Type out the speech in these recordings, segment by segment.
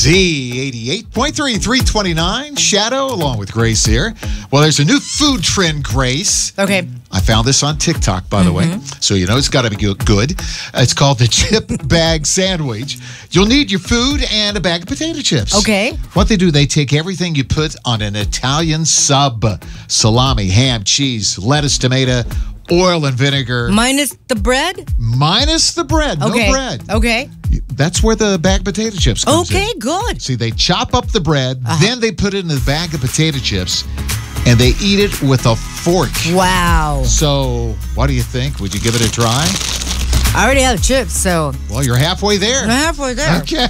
Z88.3, 329, Shadow, along with Grace here. Well, there's a new food trend, Grace. Okay. I found this on TikTok, by the way, so you know it's got to be good. It's called the chip bag sandwich. You'll need your food and a bag of potato chips. Okay. What they do, they take everything you put on an Italian sub. Salami, ham, cheese, lettuce, tomato, oil, and vinegar. Minus the bread? Minus the bread. Okay. No bread. Okay. That's where the bag of potato chips comes in. Okay, good. See, they chop up the bread, then they put it in the bag of potato chips, and they eat it with a fork. Wow. So, what do you think? Would you give it a try? I already have chips, so Well, you're halfway there. I'm halfway there. Okay.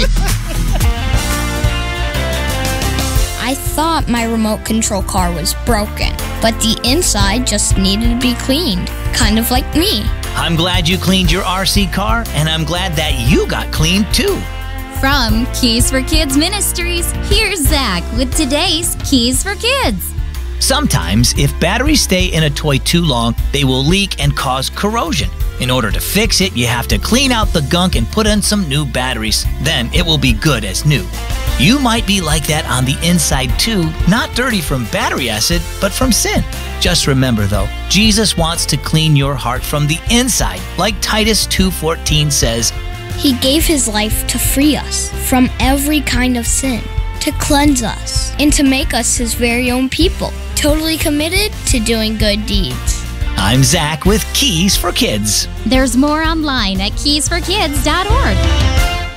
I thought my remote control car was broken, but the inside just needed to be cleaned, kind of like me. I'm glad you cleaned your RC car, and I'm glad that you got cleaned too. From Keys for Kids Ministries, here's Zach with today's Keys for Kids. Sometimes, if batteries stay in a toy too long, they will leak and cause corrosion. In order to fix it, you have to clean out the gunk and put in some new batteries. Then it will be good as new. You might be like that on the inside too, not dirty from battery acid, but from sin. Just remember though, Jesus wants to clean your heart from the inside, like Titus 2:14 says, He gave his life to free us from every kind of sin, to cleanse us, and to make us his very own people, totally committed to doing good deeds. I'm Zach with Keys for Kids. There's more online at keysforkids.org.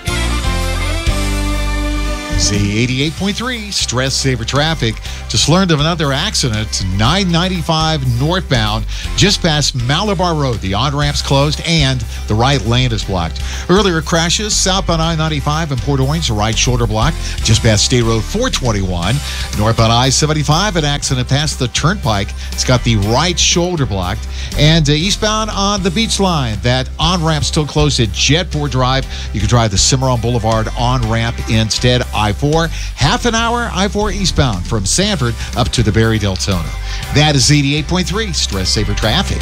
Z88.3, Stress Saver Traffic. Just learned of another accident, 995 northbound, just past Malabar Road. The on-ramp's closed and the right lane is blocked. Earlier crashes, southbound I-95 in Port Orange, the right shoulder blocked, just past State Road 421. Northbound I-75, an accident past the Turnpike. It's got the right shoulder blocked. And eastbound on the Beach Line, that on-ramp still closed at Jetport Drive. You can drive the Cimarron Boulevard on-ramp instead. I-4, half an hour, I-4 eastbound from Sanford up to the Barry Deltona. That is 88.3, Stress Saver Traffic.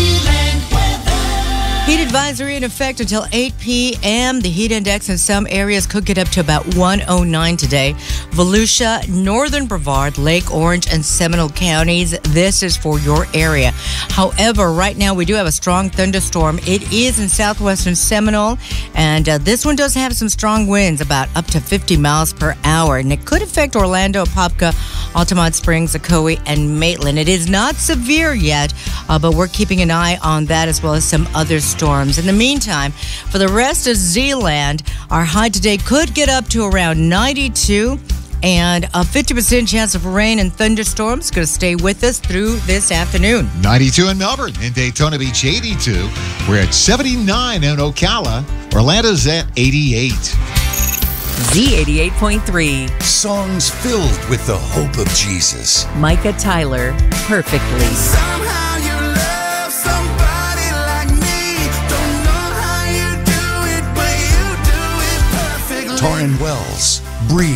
Heat advisory in effect until 8 p.m. The heat index in some areas could get up to about 109 today. Volusia, Northern Brevard, Lake Orange, and Seminole counties. This is for your area. However, right now we do have a strong thunderstorm. It is in southwestern Seminole, and this one does have some strong winds, about up to 50 miles per hour, and it could affect Orlando, Apopka, Altamont Springs, Ocoee, and Maitland. It is not severe yet, but we're keeping an eye on that as well as some other storms. In the meantime, for the rest of Zeeland, our high today could get up to around 92, and a 50% chance of rain and thunderstorms going to stay with us through this afternoon. 92 in Melbourne. In Daytona Beach, 82. We're at 79 in Ocala. Orlando's at 88. Z88.3. Songs filled with the hope of Jesus. Micah Tyler, Perfectly. Somehow you love somebody like me. Don't know how you do it, but you do it perfectly. Torrin Wells, Breathe.